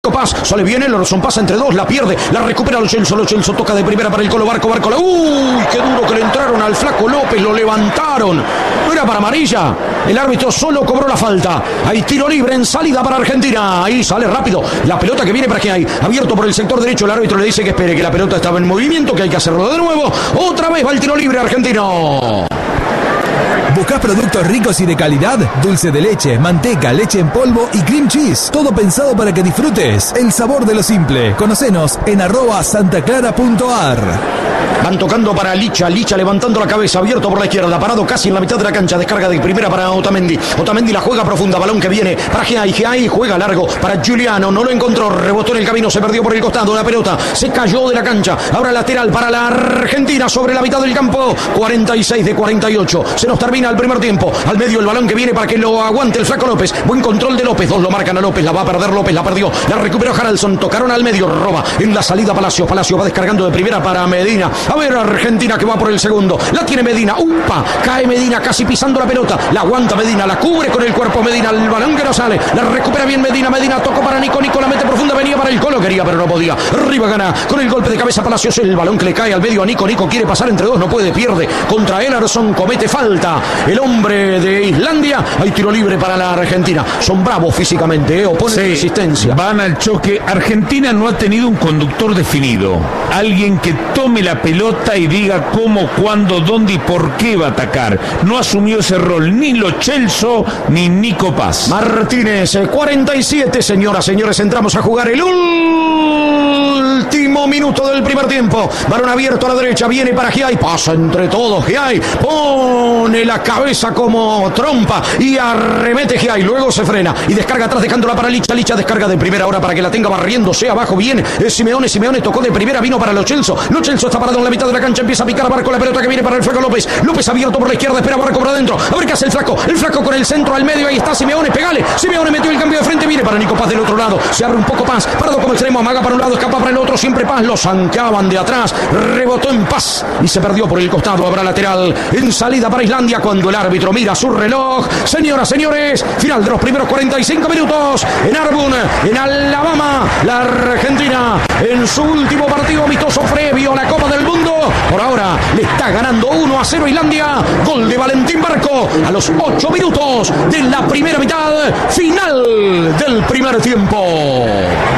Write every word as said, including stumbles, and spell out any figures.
Nico Paz, sale bien Elerson, pasa entre dos, la pierde, la recupera Lo Celso, Lo Celso toca de primera para el Colo Barco, Barco, la... uy, qué duro que le entraron al flaco López, lo levantaron, no era para amarilla, el árbitro solo cobró la falta, hay tiro libre en salida para Argentina, ahí sale rápido, la pelota que viene para que hay, abierto por el sector derecho, el árbitro le dice que espere, que la pelota estaba en movimiento, que hay que hacerlo de nuevo, otra vez va el tiro libre argentino. ¿Buscás productos ricos y de calidad? Dulce de leche, manteca, leche en polvo y cream cheese. Todo pensado para que disfrutes el sabor de lo simple. Conocenos en arroba santaclara.ar. Van tocando para Licha, Licha levantando la cabeza, abierto por la izquierda, parado casi en la mitad de la cancha, descarga de primera para Otamendi, Otamendi la juega profunda, balón que viene para Giai, Giai juega largo para Giuliano, no lo encontró, rebotó en el camino, se perdió por el costado, la pelota se cayó de la cancha, ahora lateral para la Argentina sobre la mitad del campo, cuarenta y seis de cuarenta y ocho, se nos termina el primer tiempo, al medio el balón que viene para que lo aguante el flaco López, buen control de López, dos lo marcan a López, la va a perder López, la perdió, la recuperó Haraldson, tocaron al medio, roba en la salida Palacio, Palacio va descargando de primera para Medina, a ver Argentina que va por el segundo, la tiene Medina, upa, cae Medina casi pisando la pelota, la aguanta Medina, la cubre con el cuerpo Medina, el balón que no sale, la recupera bien Medina, Medina tocó para Nico, Nico la mete profunda, venía para el Colo, quería pero no podía, arriba gana, con el golpe de cabeza Palacios, el balón que le cae al medio a Nico, Nico quiere pasar entre dos, no puede, pierde, contra Elerson, comete falta, el hombre de Islandia, hay tiro libre para la Argentina, son bravos físicamente, eh, oponen sí, resistencia. Van al choque, Argentina no ha tenido un conductor definido, alguien que tome la pelota y diga cómo, cuándo, dónde y por qué va a atacar. No asumió ese rol ni Lo Celso ni Nico Paz. Martínez, cuarenta y siete, señoras, señores, entramos a jugar el último minuto del primer tiempo. Balón abierto a la derecha, viene para Giai, pasa entre todos Giai, pone la cabeza como trompa y arremete Giai, luego se frena y descarga atrás dejándola para Licha, Licha descarga de primera ahora para que la tenga barriéndose abajo, bien es Simeone, Simeone tocó de primera, vino para Lo Celso, Lo Celso está parado en la mitad de la cancha, empieza a picar a Barco, la pelota que viene para el flaco López, López abierto por la izquierda, espera Barco por adentro, a ver qué hace el flaco, el flaco con el centro al medio, ahí está Simeone, pegale, Simeone metió el cambio de frente, viene para Nico Paz del otro lado, se abre un poco Paz, parado como extremo, amaga para un lado, escapa para el otro, siempre Paz, lo zancaban de atrás, rebotó en Paz y se perdió por el costado, habrá lateral en salida para Islandia cuando el árbitro mira su reloj, señoras, señores, final de los primeros cuarenta y cinco minutos en Arbun, en Alabama, la Argentina en su último partido amistoso previo a la Copa del Mundo, por ahora le está ganando uno a cero Islandia, gol de Valentín Barco a los ocho minutos de la primera mitad, final del primer tiempo.